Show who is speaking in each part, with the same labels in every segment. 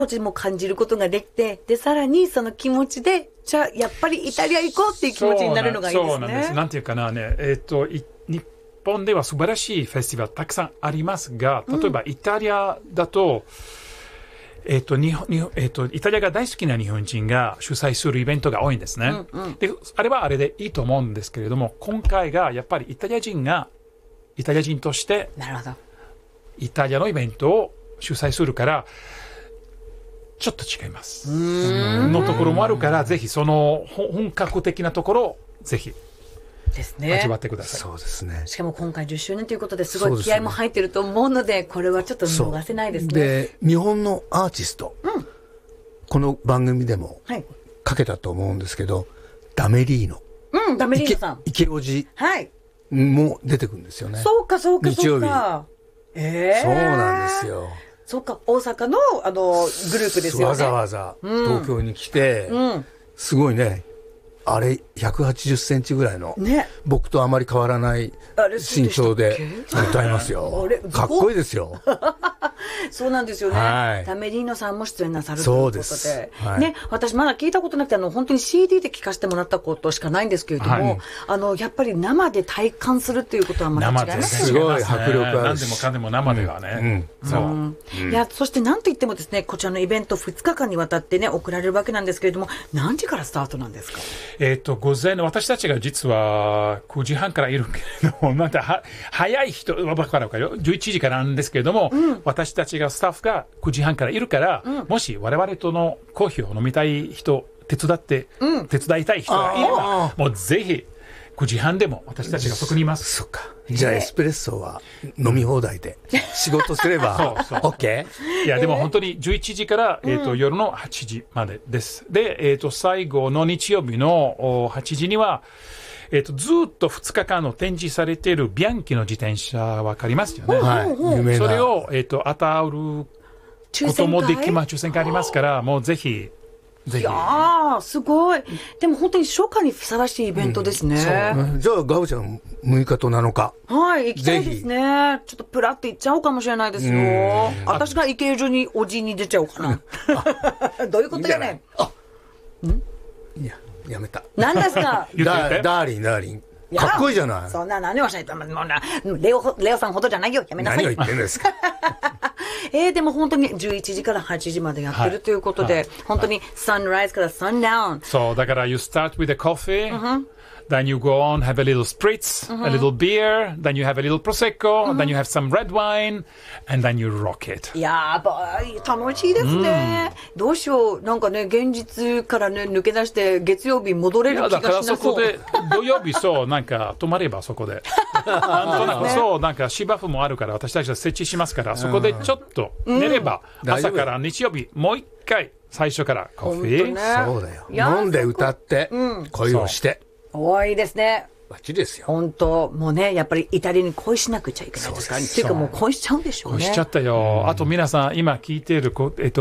Speaker 1: 気持ちも感じることができて、で、さらにその気持ちで、じゃあ、やっぱりイタリア行こうっていう気持ちになるのがいいですね。
Speaker 2: そうなんです。なんていうかなね、日本では素晴らしいフェスティバルたくさんありますが、例えばイタリアだと、イタリアが大好きな日本人が主催するイベントが多いんですね。で、あれはあれでいいと思うんですけれども、今回がやっぱりイタリア人が、イタリア人として、
Speaker 1: なるほど。
Speaker 2: イタリアのイベントを主催するから、ちょっと違います。のところもあるから、ぜひその本格的なところを、ぜひ。
Speaker 1: ですね。
Speaker 2: 味わってください。
Speaker 3: そうですね。
Speaker 1: しかも今回10周年ということですごい気合も入ってると思うので、これはちょっと見逃せないですね。
Speaker 3: で、日本のアーティスト、この番組でもかけたと思うんですけど、ダメリーノ。
Speaker 1: ダメリーノさん。
Speaker 3: 池叔父
Speaker 1: はい。
Speaker 3: も出てくるんですよね。
Speaker 1: そうか、そうか、
Speaker 3: 日曜日。
Speaker 1: そう
Speaker 3: なんですよ。
Speaker 1: そうか、大阪の、グループですよね。
Speaker 3: わざわざ東京に来て、すごいね、あれ、180センチぐらいの、僕とあまり変わらない身長で歌いますよ。かっこいいですよ。
Speaker 1: そうなんですよね。ダメリーノさんも出演なさるということで。
Speaker 3: そうです。
Speaker 1: ね、私まだ聞いたことなくて、本当に CD で聞かせてもらったことしかないんですけれども、やっぱり生で体感するということはまた違いますね。
Speaker 3: すごい迫力ある。
Speaker 2: 何でもかんでも生ではね。そう。
Speaker 1: いや、そして何と言ってもですね、こちらのイベント2日間にわたってね、送られるわけなんですけれども、何時からスタートなんですか？
Speaker 2: 午前の私たちが実は9時半からいるけれども、また早い人は分かるよ。11時からなんですけれども、私たちがスタッフが9時半からいるから、もし我々とのコーヒーを飲みたい人、手伝いたい人がいれば、もうぜひ9時半でも私たちがそこにいます。
Speaker 3: そっか。じゃあエスプレッソは飲み放題で仕事すれば OK？
Speaker 2: いやでも本当に11時から、夜の8時までです。で、最後の日曜日の8時には、ずっと2日間の展示されているビアンキの自転車わかりますよね。
Speaker 3: 有名な。
Speaker 2: それを、当たることもできます。抽選会ありますから、もうぜひ。
Speaker 1: いやー、すごい。でも本当に初夏にふさわしいイベントですね。
Speaker 3: じゃあ、ガウちゃん、6日と7日。
Speaker 1: はい、行きたいですね。ちょっとプラッと行っちゃおうかもしれないですよ。私が池江中におじに出ちゃおうかな。どういうことやねん。
Speaker 3: いや、やめた。
Speaker 1: 何ですか？
Speaker 3: ダーリン。かっこいいじゃない。
Speaker 1: そんな何をしないと、レオさんほどじゃないよ。やめなさい。
Speaker 3: 何を言ってんですか。
Speaker 1: でも本当に11時から8時までやってるということで、本当にサンライズからサンダウン。
Speaker 2: そう、だから you start with a coffee、then you go on, have a little spritz、a little beer, then you have a little prosecco、then you have some red wine、and then you rock it。
Speaker 1: やばい、楽しいですね。どうしよう、なんかね、現実からね、抜け出して月曜日戻れる気がしなそう。
Speaker 2: だからそこで、土曜日そう、なんか泊まればそこで。なんとなくそう、なんか芝生もあるから、私たちは設置しますから、そこでちょっと寝れば、朝から日曜日、もう一回、最初からコーヒー。
Speaker 3: そうだよ。飲んで歌って、恋をして。
Speaker 1: 多いですね。
Speaker 3: バッチリですよ。
Speaker 1: 本当、もうね、やっぱりイタリアに恋しなくちゃいけないですから。っていうかもう恋しちゃうんでしょうね。
Speaker 2: 恋しちゃったよ。あと皆さん、今聞いている、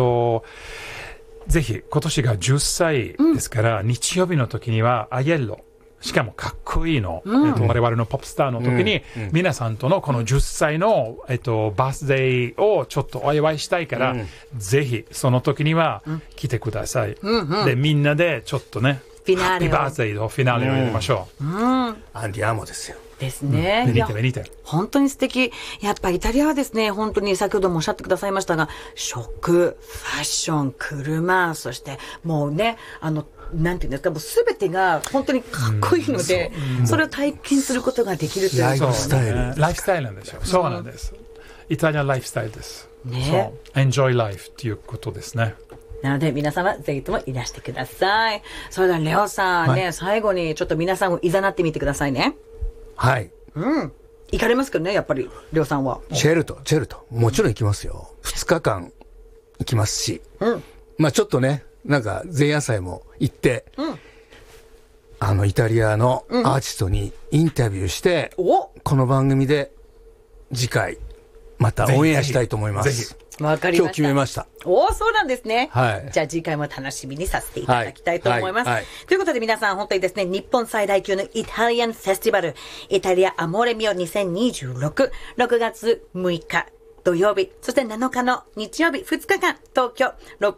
Speaker 2: ぜひ、今年が10歳ですから、日曜日の時には、アイエッロ。しかもかっこいいの。我々のポップスターの時に、皆さんとのこの10歳の、バースデーをちょっとお祝いしたいから、ぜひ、その時には来てください。で、みんなでちょっとね、ハッピーバースデーのフィナーレを入れましょう。
Speaker 3: アンディアモですよ。
Speaker 1: ですね。
Speaker 2: ベニテ。
Speaker 1: 本当に素敵。やっぱイタリアはですね、本当に先ほどもおっしゃってくださいましたが、食、ファッション、車、そしてもうね、なんていうんですか、もうすべてが本当にかっこいいので、それを体験することができるという
Speaker 3: ライフスタイル。
Speaker 2: ライフスタイルなんですよ。そうなんです。イタリアンライフスタイルです。
Speaker 1: ね。
Speaker 2: enjoy life っていうことですね。
Speaker 1: なので皆様ぜひともいらしてください。それではレオさんね、最後にちょっと皆さんをいざなってみてくださいね。
Speaker 3: はい。
Speaker 1: 行かれますけどね、やっぱりレオさんは。
Speaker 3: チェルト。もちろん行きますよ。2日間行きますし。まあちょっとね、なんか前夜祭も行って、イタリアのアーティストにインタビューして、この番組で次回またオンエアしたいと思います。
Speaker 1: わかりました。
Speaker 3: 今日決めました。
Speaker 1: そうなんですね。
Speaker 3: はい。
Speaker 1: じゃあ次回も楽しみにさせていただきたいと思います。ということで皆さん本当にですね、日本最大級のイタリアンフェスティバル、イタリアアモーレミオ2026、6月6日、 土曜日、そして7日の日曜日、2日間、東京、六